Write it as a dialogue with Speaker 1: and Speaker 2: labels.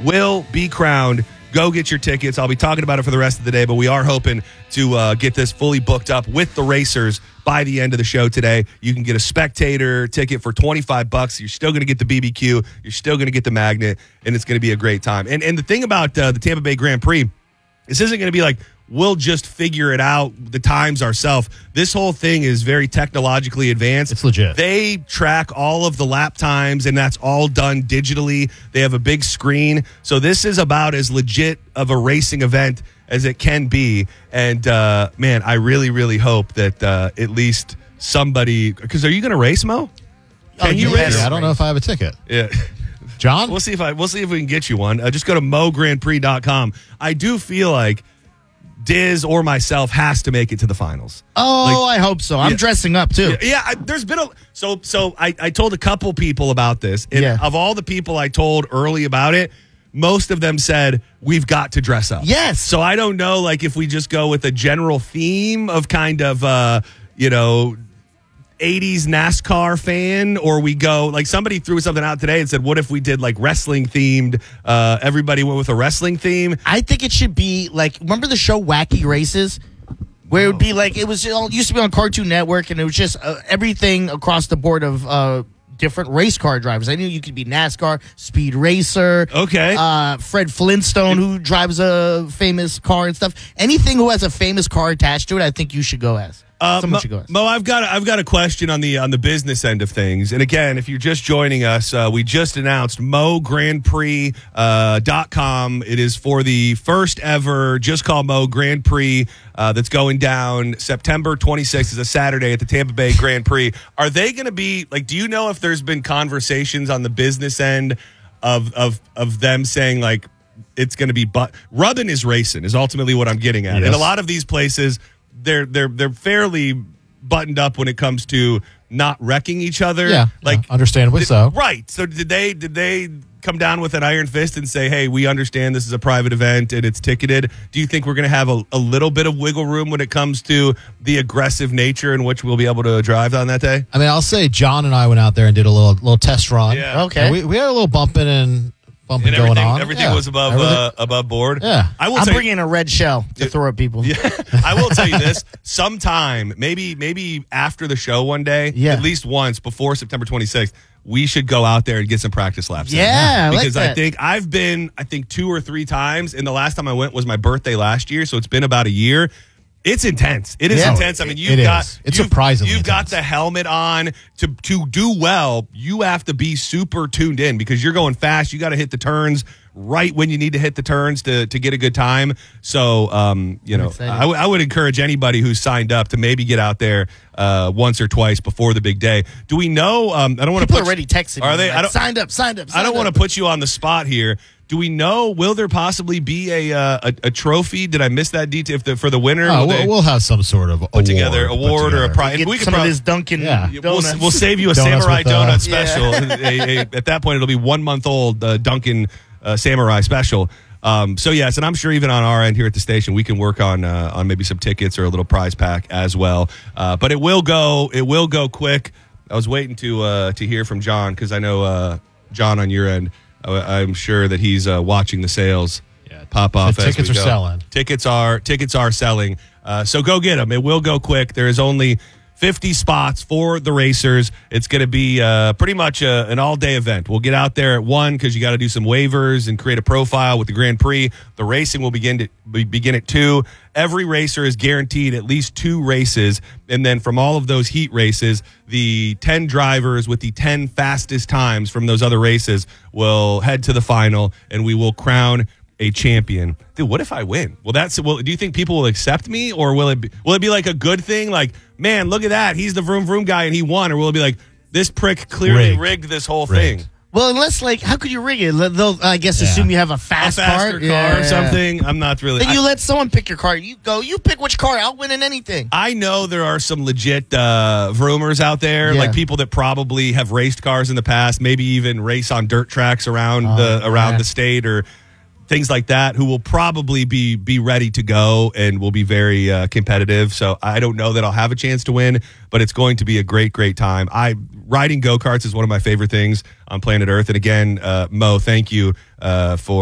Speaker 1: will be crowned. Go get your tickets. I'll be talking about it for the rest of the day, but we are hoping to get this fully booked up with the racers by the end of the show today. You can get a spectator ticket for $25. You're still going to get the BBQ. You're still going to get the magnet, and it's going to be a great time. And the thing about the Tampa Bay Grand Prix, this isn't going to be like we'll just figure it out, the times ourselves. This whole thing is very technologically advanced.
Speaker 2: It's legit.
Speaker 1: They track all of the lap times, and that's all done digitally. They have a big screen. So this is about as legit of a racing event as it can be. And, man, I really, really hope that at least somebody – because are you going to race, Mo? Can you race?
Speaker 2: I don't know if I have a ticket.
Speaker 1: Yeah.
Speaker 2: John?
Speaker 1: We'll see if we can get you one. Just go to MoGrandPrix.com. I do feel like Diz or myself has to make it to the finals.
Speaker 3: Oh, I hope so. I'm dressing up too.
Speaker 1: Yeah, there's been I told a couple people about this, and of all the people I told early about it, most of them said we've got to dress up.
Speaker 3: Yes.
Speaker 1: So I don't know, like if we just go with a general theme of kind of 80s NASCAR fan, or we go like somebody threw something out today and said, what if we did like wrestling themed? Everybody went with a wrestling theme.
Speaker 3: I think it should be like, remember the show Wacky Races, where it would be like, it used to be on Cartoon Network, and it was just everything across the board of different race car drivers. I knew you could be NASCAR, Speed Racer, Fred Flintstone, who drives a famous car and stuff. Anything who has a famous car attached to it, I think you should go as.
Speaker 1: Mo, I've got a question on the business end of things. And again, if you're just joining us, we just announced MoGrandPrix.com. It is for the first ever Just Call Mo Grand Prix that's going down September 26th. Is a Saturday at the Tampa Bay Grand Prix. Are they going to be like? Do you know if there's been conversations on the business end of them saying like it's going to be rubbing is racing is ultimately what I'm getting at. Yes. And a lot of these places, they're fairly buttoned up when it comes to not wrecking each other.
Speaker 2: Yeah, understandably so.
Speaker 1: Right. So did they come down with an iron fist and say, hey, we understand this is a private event and it's ticketed? Do you think we're going to have a little bit of wiggle room when it comes to the aggressive nature in which we'll be able to drive on that day?
Speaker 2: I mean, I'll say John and I went out there and did a little test run.
Speaker 1: Yeah.
Speaker 3: Okay.
Speaker 2: We had a little bumping going on.
Speaker 1: Everything was above board.
Speaker 2: Yeah.
Speaker 3: I'm bringing a red shell to throw at people.
Speaker 1: Yeah. I will tell you this. Sometime, maybe after the show one day, at least once before September 26th, we should go out there and get some practice laps.
Speaker 3: Yeah,
Speaker 1: because
Speaker 3: I like that.
Speaker 1: I think I've been 2 or 3 times, and the last time I went was my birthday last year, so it's been about a year. It's intense. It is intense. I mean,
Speaker 2: it's surprisingly
Speaker 1: you've got
Speaker 2: intense.
Speaker 1: the helmet on to do well. You have to be super tuned in because you're going fast. You got to hit the turns right when you need to hit the turns to get a good time. So, I would encourage anybody who's signed up to maybe get out there once or twice before the big day. Do we know? I don't want to.
Speaker 3: People are already texting.
Speaker 1: Are they?
Speaker 3: Like, signed up.
Speaker 1: I don't want to put you on the spot here. Do we know? Will there possibly be a trophy? Did I miss that detail for the winner?
Speaker 2: We'll have some sort of
Speaker 1: put together award or a prize.
Speaker 3: We can some of this Dunkin' donuts.
Speaker 1: We'll save you a Samurai Donut special. At that point, it'll be 1 month old Dunkin' Samurai special. So yes, and I'm sure even on our end here at the station, we can work on maybe some tickets or a little prize pack as well. But it will go quick. I was waiting to hear from John because I know John on your end. I'm sure that he's watching the sales pop off.
Speaker 2: The tickets are selling.
Speaker 1: Tickets are selling. So go get them. It will go quick. There is only 50 spots for the racers. It's going to be pretty much an all-day event. We'll get out there at 1 because you got to do some waivers and create a profile with the Grand Prix. The racing will begin at 2. Every racer is guaranteed at least 2 races, and then from all of those heat races, the 10 drivers with the 10 fastest times from those other races will head to the final, and we will crown a champion. Dude, what if I win? Do you think people will accept me, or will it be like a good thing? Like, man, look at that. He's the vroom vroom guy and he won. Or will it be like, this prick clearly rigged this whole thing?
Speaker 3: Well, unless, how could you rig it? They'll, I guess, assume you have a faster car
Speaker 1: or something. I'm not really.
Speaker 3: Then you let someone pick your car. You pick which car. I'll win in anything.
Speaker 1: I know there are some legit vroomers out there, like people that probably have raced cars in the past, maybe even race on dirt tracks around the state or things like that, who will probably be ready to go and will be very competitive. So I don't know that I'll have a chance to win, but it's going to be a great, great time. Riding go-karts is one of my favorite things on planet Earth. And again, Mo, thank you for